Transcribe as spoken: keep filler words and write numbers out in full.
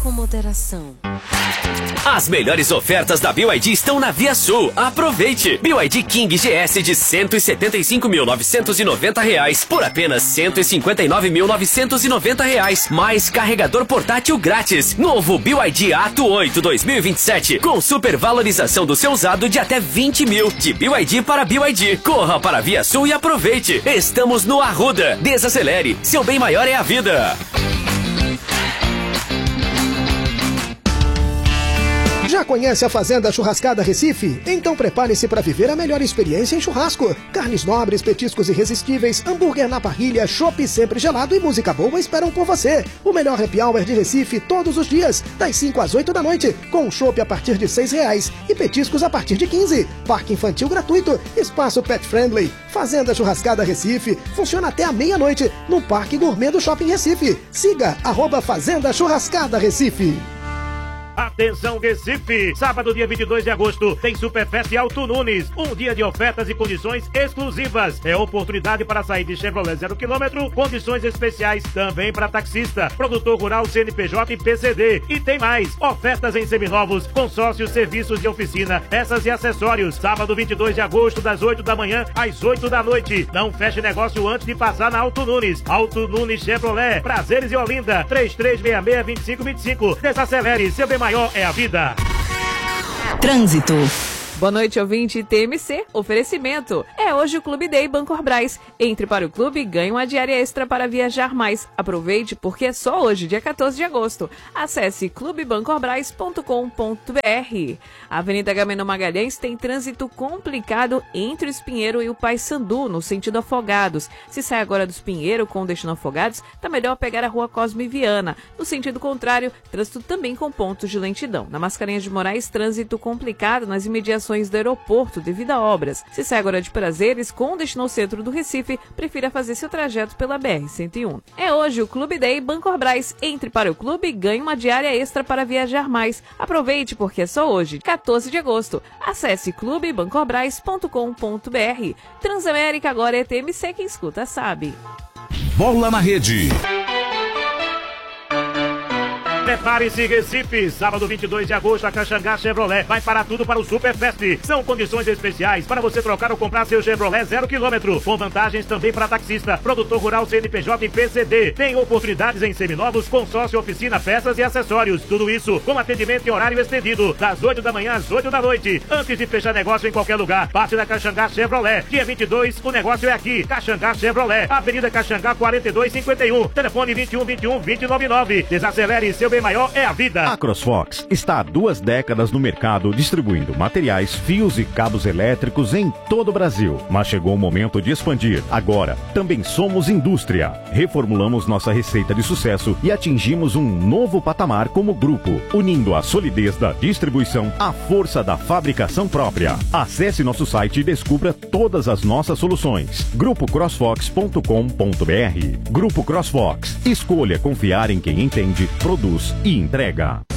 com moderação. As melhores ofertas da B Y D estão na Via Sul. Aproveite! B Y D King G S de cento e setenta e cinco mil novecentos e noventa reais por apenas cento e cinquenta e nove mil novecentos e noventa reais. Mais carregador portátil grátis. Novo B Y D Ato oito dois mil e vinte e sete com supervalorização do seu usado de até vinte mil. De B Y D para B Y D. Corra para a Via Sul e aproveite. Estamos no Arruda. Desacelere. Seu bem maior é a vida. Já conhece a Fazenda Churrascada Recife? Então prepare-se para viver a melhor experiência em churrasco. Carnes nobres, petiscos irresistíveis, hambúrguer na parrilha, chopp sempre gelado e música boa esperam por você. O melhor happy hour de Recife todos os dias, das cinco às oito da noite, com chopp a partir de seis reais e petiscos a partir de quinze. Parque infantil gratuito, espaço pet friendly. Fazenda Churrascada Recife funciona até a meia-noite no Parque Gourmet do Shopping Recife. Siga arroba Fazenda Churrascada Recife. Atenção Recife! Sábado, dia vinte e dois de agosto, tem Superfest Alto Nunes. Um dia de ofertas e condições exclusivas. É oportunidade para sair de Chevrolet zero quilômetro, condições especiais também para taxista, produtor rural, C N P J e P C D. E tem mais, ofertas em seminovos, consórcios, serviços de oficina, peças e acessórios. Sábado, vinte e dois de agosto, das oito da manhã às oito da noite. Não feche negócio antes de passar na Alto Nunes. Alto Nunes Chevrolet, Prazeres e Olinda, três três seis seis, dois cinco dois cinco. Desacelere, seu bem maior é a vida. Trânsito. Boa noite, ouvinte T M C. Oferecimento. É hoje o Clube Day Bancorbras. Entre para o clube e ganhe uma diária extra para viajar mais. Aproveite porque é só hoje, dia quatorze de agosto. Acesse clube bancorbras ponto com ponto b r. A Avenida Agamenon Magalhães tem trânsito complicado entre o Espinheiro e o Paissandu, no sentido Afogados. Se sai agora do Espinheiro com destino Afogados, tá melhor pegar a Rua Cosme Viana. No sentido contrário, trânsito também com pontos de lentidão. Na Mascarenhas de Moraes, trânsito complicado nas imediações do aeroporto devido a obras. Se sai agora de Prazeres com destino ao centro do Recife, prefira fazer seu trajeto pela B R cento e um. É hoje o Clube Day Bancorbras. Entre para o clube e ganhe uma diária extra para viajar mais. Aproveite porque é só hoje, quatorze de agosto. Acesse clube bancorbras ponto com ponto b r. Transamérica agora é T M C, quem escuta sabe. Bola na rede. Prepare-se, Recife! Sábado, vinte e dois de agosto, a Caxangá Chevrolet vai parar tudo para o Superfest. São condições especiais para você trocar ou comprar seu Chevrolet zero quilômetro, com vantagens também para taxista, produtor rural, C N P J e P C D. Tem oportunidades em seminovos, consórcio, oficina, peças e acessórios. Tudo isso com atendimento em horário estendido, das oito da manhã às oito da noite. Antes de fechar negócio em qualquer lugar, parte da Caxangá Chevrolet. Dia vinte e dois, o negócio é aqui. Caxangá Chevrolet, Avenida Caxangá quarenta e dois cinquenta e um. Telefone vinte e um, vinte e um, vinte e nove nove. Desacelere, seu bem maior é a vida. A CrossFox está há duas décadas no mercado distribuindo materiais, fios e cabos elétricos em todo o Brasil. Mas chegou o momento de expandir. Agora, também somos indústria. Reformulamos nossa receita de sucesso e atingimos um novo patamar como grupo, unindo a solidez da distribuição à força da fabricação própria. Acesse nosso site e descubra todas as nossas soluções. grupo crossfox ponto com ponto b r. Grupo CrossFox. Escolha confiar em quem entende, produz e entrega.